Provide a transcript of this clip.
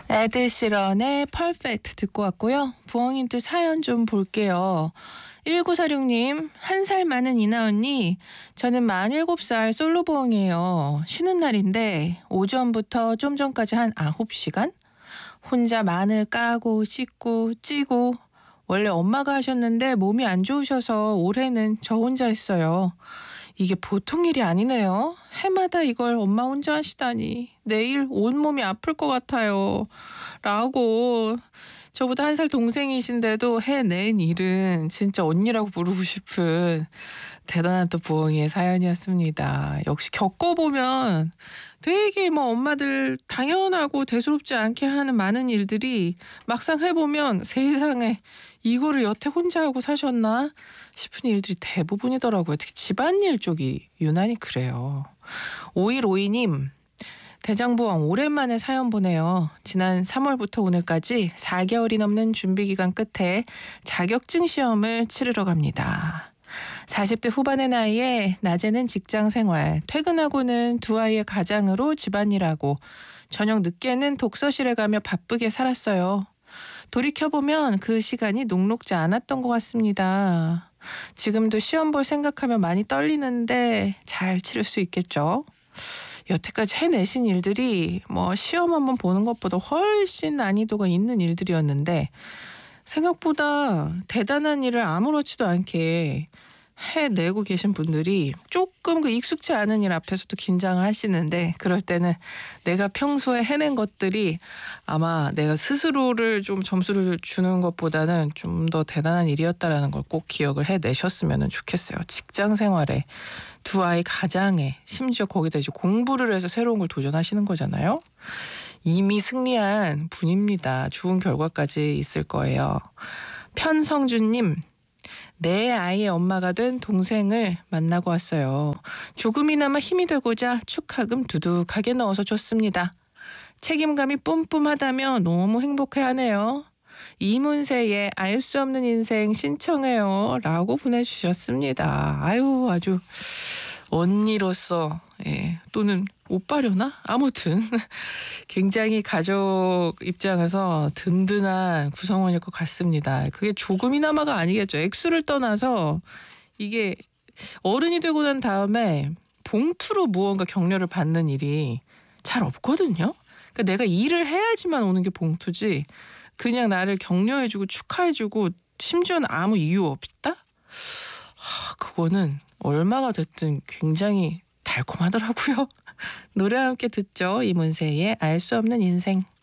에드시런의 퍼펙트 듣고 왔고요. 부엉이들 사연 좀 볼게요. 1946님, 한 살 많은 이나 언니, 저는 만 7살 솔로 부엉이에요. 쉬는 날인데 오전부터 좀 전까지 한 9시간? 혼자 마늘 까고 씻고 찌고 원래 엄마가 하셨는데 몸이 안 좋으셔서 올해는 저 혼자 했어요. 이게 보통 일이 아니네요. 해마다 이걸 엄마 혼자 하시다니 내일 온몸이 아플 것 같아요. 라고 저보다 한 살 동생이신데도 해낸 일은 진짜 언니라고 부르고 싶은 대단한 또 부엉이의 사연이었습니다. 역시 겪어보면 되게 뭐 엄마들 당연하고 대수롭지 않게 하는 많은 일들이 막상 해보면 세상에 이거를 여태 혼자 하고 사셨나 싶은 일들이 대부분이더라고요. 특히 집안일 쪽이 유난히 그래요. 5152님, 대장부엉 오랜만에 사연 보내요. 지난 3월부터 오늘까지 4개월이 넘는 준비기간 끝에 자격증 시험을 치르러 갑니다. 40대 후반의 나이에 낮에는 직장생활, 퇴근하고는 두 아이의 가장으로 집안일하고 저녁 늦게는 독서실에 가며 바쁘게 살았어요. 돌이켜보면 그 시간이 녹록지 않았던 것 같습니다. 지금도 시험 볼 생각하면 많이 떨리는데 잘 치를 수 있겠죠? 여태까지 해내신 일들이 뭐 시험 한번 보는 것보다 훨씬 난이도가 있는 일들이었는데 생각보다 대단한 일을 아무렇지도 않게 해내고 계신 분들이 조금 그 익숙치 않은 일 앞에서도 긴장을 하시는데 그럴 때는 내가 평소에 해낸 것들이 아마 내가 스스로를 좀 점수를 주는 것보다는 좀 더 대단한 일이었다라는 걸 꼭 기억을 해내셨으면 좋겠어요. 직장 생활에 두 아이 가장에 심지어 거기다 이제 공부를 해서 새로운 걸 도전하시는 거잖아요. 이미 승리한 분입니다. 좋은 결과까지 있을 거예요. 편성준님, 내 아이의 엄마가 된 동생을 만나고 왔어요. 조금이나마 힘이 되고자 축하금 두둑하게 넣어서 줬습니다. 책임감이 뿜뿜하다며 너무 행복해하네요. 이문세의 알 수 없는 인생 신청해요 라고 보내주셨습니다. 아유, 아주 언니로서 또는 오빠려나? 아무튼 굉장히 가족 입장에서 든든한 구성원일 것 같습니다. 그게 조금이나마가 아니겠죠. 액수를 떠나서 이게 어른이 되고 난 다음에 봉투로 무언가 격려를 받는 일이 잘 없거든요. 그러니까 내가 일을 해야지만 오는 게 봉투지 그냥 나를 격려해주고 축하해주고 심지어는 아무 이유 없다? 그거는 얼마가 됐든 굉장히 달콤하더라고요. 노래 함께 듣죠. 이문세의 알 수 없는 인생.